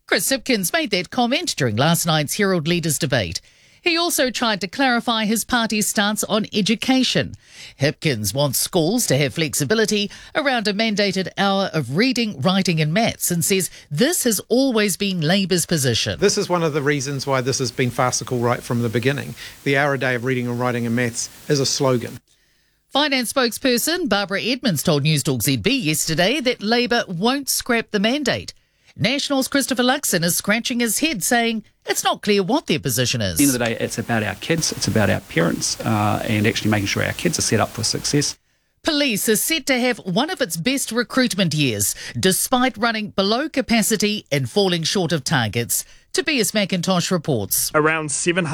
Chris Hipkins made that comment during last night's Herald Leaders debate. He also tried to clarify his party's stance on education. Hipkins wants schools to have flexibility around a mandated hour of reading, writing and maths and says this has always been Labour's position. This is one of the reasons why this has been farcical right from the beginning. The hour a day of reading and writing and maths is a slogan. Finance spokesperson Barbara Edmonds told Newstalk ZB yesterday that Labour won't scrap the mandate. National's Christopher Luxon is scratching his head, saying it's not clear what their position is. At the end of the day, it's about our kids, it's about our parents, and actually making sure our kids are set up for success. Police is set to have one of its best recruitment years, despite running below capacity and falling short of targets. Tobias McIntosh reports. Around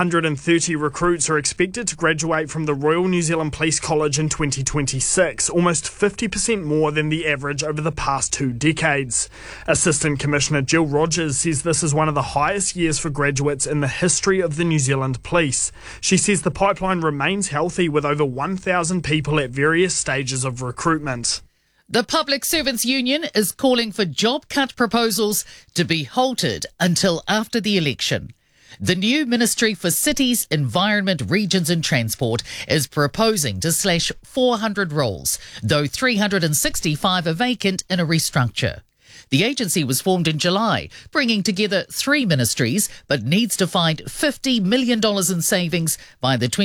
730 recruits are expected to graduate from the Royal New Zealand Police College in 2026, almost 50% more than the average over the past 2 decades. Assistant Commissioner Jill Rogers says this is one of the highest years for graduates in the history of the New Zealand Police. She says the pipeline remains healthy with over 1,000 people at various stages of recruitment. The Public Servants Union is calling for job cut proposals to be halted until after the election. The new Ministry for Cities, Environment, Regions and Transport is proposing to slash 400 roles, though 365 are vacant in a restructure. The agency was formed in July, bringing together 3 ministries, but needs to find $50 million in savings by the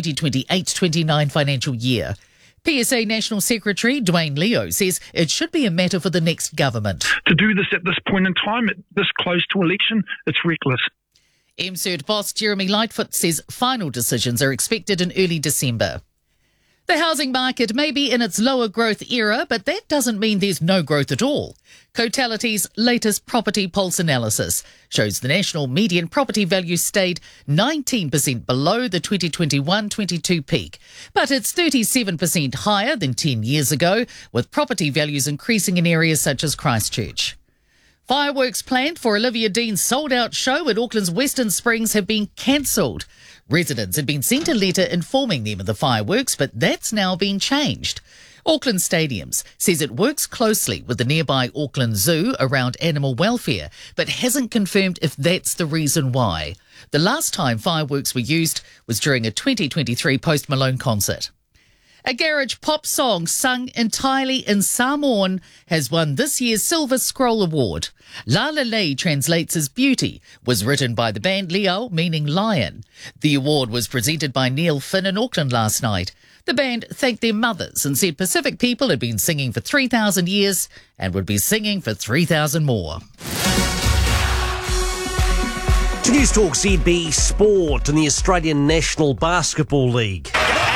2028-29 financial year. PSA National Secretary Dwayne Leo says it should be a matter for the next government. To do this at this point in time, this close to election, it's reckless. MCERT boss Jeremy Lightfoot says final decisions are expected in early December. The housing market may be in its lower growth era, but that doesn't mean there's no growth at all. Cotality's latest property pulse analysis shows the national median property value stayed 19% below the 2021-22 peak, but it's 37% higher than 10 years ago, with property values increasing in areas such as Christchurch. Fireworks planned for Olivia Dean's sold-out show at Auckland's Western Springs have been cancelled. Residents had been sent a letter informing them of the fireworks, but that's now been changed. Auckland Stadiums says it works closely with the nearby Auckland Zoo around animal welfare, but hasn't confirmed if that's the reason why. The last time fireworks were used was during a 2023 Post Malone concert. A garage pop song sung entirely in Samoan has won this year's Silver Scroll Award. La La Lei translates as beauty, was written by the band Leo, meaning lion. The award was presented by Neil Finn in Auckland last night. The band thanked their mothers and said Pacific people had been singing for 3,000 years and would be singing for 3,000 more. To Newstalk ZB Sport in the Australian National Basketball League.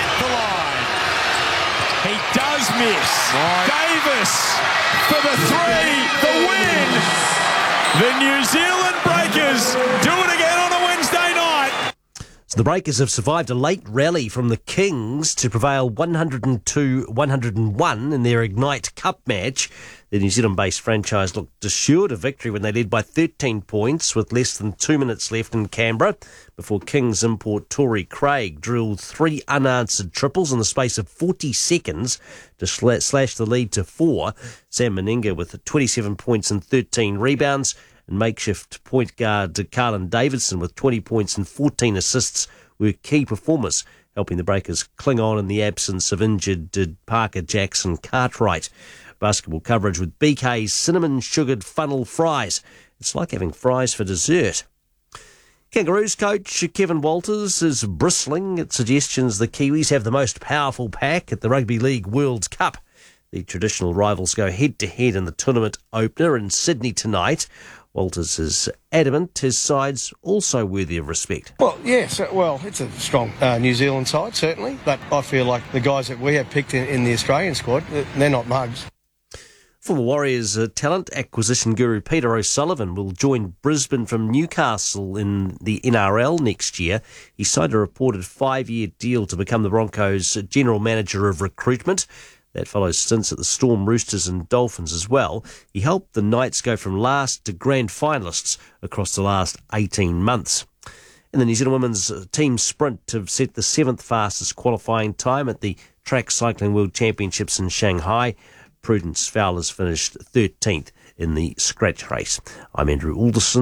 He does miss. Davis for the 3, the win. The New Zealand Breakers do it again on a Wednesday night. So the Breakers have survived a late rally from the Kings to prevail 102-101 in their Ignite Cup match. The New Zealand-based franchise looked assured of victory when they led by 13 points with less than 2 minutes left in Canberra before Kings import Torrey Craig drilled 3 unanswered triples in the space of 40 seconds to slash the lead to 4. Sam Meninga with 27 points and 13 rebounds, and makeshift point guard Carlin Davidson with 20 points and 14 assists were key performers, helping the Breakers cling on in the absence of injured Parker Jackson Cartwright. Basketball coverage with BK's cinnamon sugared funnel fries. It's like having fries for dessert. Kangaroos coach Kevin Walters is bristling at suggestions the Kiwis have the most powerful pack at the Rugby League World Cup. The traditional rivals go head-to-head in the tournament opener in Sydney tonight. Walters is adamant his side's also worthy of respect. Well, yes, it's a strong New Zealand side, certainly, but I feel like the guys that we have picked in the Australian squad, they're not mugs. Former Warriors talent acquisition guru Peter O'Sullivan will join Brisbane from Newcastle in the NRL next year. He signed a reported 5-year deal to become the Broncos' general manager of recruitment. That follows stints at the Storm, Roosters and Dolphins as well. He helped the Knights go from last to grand finalists across the last 18 months. And the New Zealand women's team sprint have set the 7th fastest qualifying time at the Track Cycling World Championships in Shanghai. Prudence Fowler's finished 13th in the scratch race. I'm Andrew Alderson.